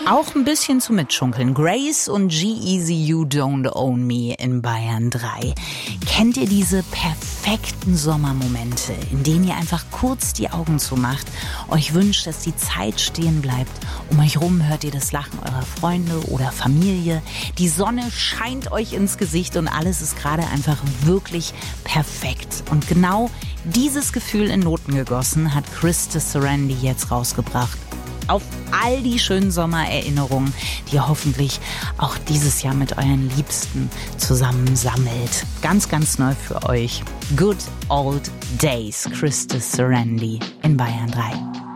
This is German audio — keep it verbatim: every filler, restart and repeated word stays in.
auch ein bisschen zu mitschunkeln. Grace und G-Eazy, You Don't Own Me in Bayern drei. Kennt ihr diese perfekten Sommermomente, in denen ihr einfach kurz die Augen zumacht, euch wünscht, dass die Zeit stehen bleibt, um euch rum hört ihr das Lachen eurer Freunde oder Familie, die Sonne scheint euch ins Gesicht und alles ist gerade einfach wirklich perfekt. Und genau dieses Gefühl in Noten gegossen hat Krista Serendy jetzt rausgebracht. Auf all die schönen Sommererinnerungen, die ihr hoffentlich auch dieses Jahr mit euren Liebsten zusammen sammelt. Ganz, ganz neu für euch. Good Old Days, Krista Serendy in Bayern drei.